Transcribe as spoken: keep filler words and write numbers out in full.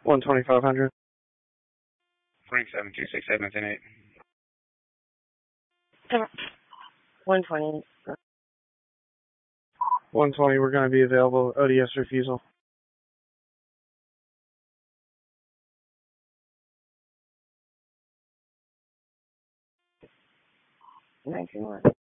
one twenty-five hundred. Frank seven two six seven ten eight. one twenty. one twenty, we're going to be available. O D S refusal. nineteen one.